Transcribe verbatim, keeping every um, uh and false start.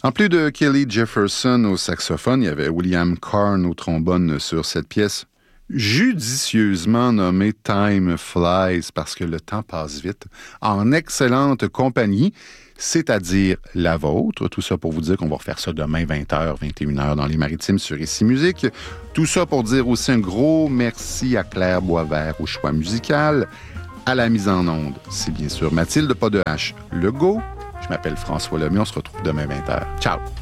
En plus de Kelly Jefferson au saxophone, il y avait William Carn au trombone sur cette pièce judicieusement nommée Time Flies parce que le temps passe vite, en excellente compagnie, c'est-à-dire la vôtre. Tout ça pour vous dire qu'on va refaire ça demain vingt heures, vingt et une heures dans les Maritimes sur Ici Musique. Tout ça pour dire aussi un gros merci à Claire Boisvert au choix musical, à la mise en onde. C'est bien sûr Mathilde, pas de H, Legault. Je m'appelle François Lemay, on se retrouve demain vingt heures. Ciao!